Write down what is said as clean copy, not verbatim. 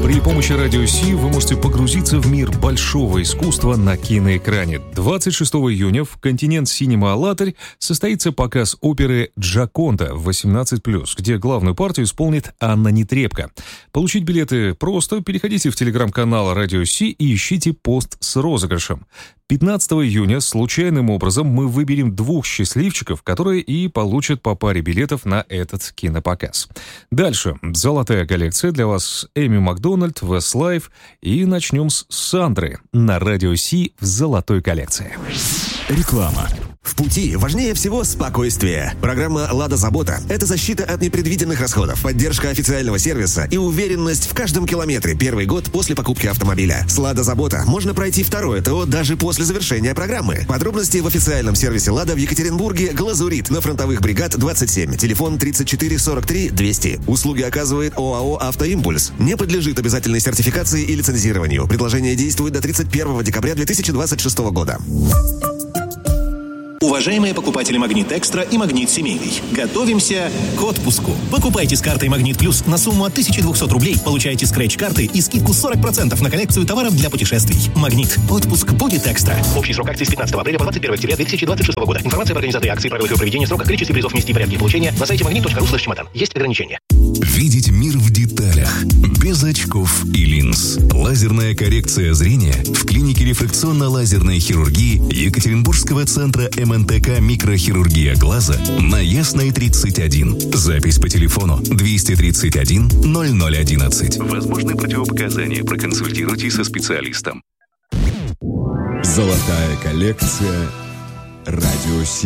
При помощи Радио Си вы можете погрузиться в мир большого искусства на киноэкране. 26 июня в Континент Синема Алатырь состоится показ оперы «Джаконда» в 18+, где главную партию исполнит Анна Нетребко. Получить билеты просто. Переходите в телеграм-канал Радио Си и ищите пост с розыгрышем. 15 июня случайным образом мы выберем 2 счастливчиков, которые и получат по паре билетов на этот кинопоказ. Дальше. Золотая коллекция для вас Эми Макдональд, Westlife. И начнем с Сандры на Радио Си в золотой коллекции. Реклама. В пути важнее всего спокойствие. Программа «Лада Забота» — это защита от непредвиденных расходов, поддержка официального сервиса и уверенность в каждом километре первый год после покупки автомобиля. С «Лада Забота» можно пройти второе ТО даже после завершения программы. Подробности в официальном сервисе «Лада» в Екатеринбурге, Глазурит, на Фронтовых бригад 27, телефон 34 43 200. Услуги оказывает ОАО «Автоимпульс». Не подлежит обязательной сертификации и лицензированию. Предложение действует до 31 декабря 2026 года. Уважаемые покупатели «Магнит Экстра» и «Магнит Семейный», готовимся к отпуску. Покупайте с картой «Магнит Плюс» на сумму от 1200 рублей, получаете скретч-карты и скидку 40% на коллекцию товаров для путешествий. «Магнит». Отпуск будет экстра. Общий срок акции с 15 апреля по 21 октября 2026 года. Информация об организации акции, правилах ее проведения, сроках, количестве призов, месте и порядке получения на сайте magnet.ru/чемодан. Есть ограничения. Видеть мир в деталях. Без очков и линз. Лазерная коррекция зрения в клинике рефракционно-лазерной хирургии Екатеринбургского центра МНТК «Микрохирургия глаза» на Ясной 31. Запись по телефону 231 0011. Возможны противопоказания. Проконсультируйтесь со специалистом. Золотая коллекция Радио Си.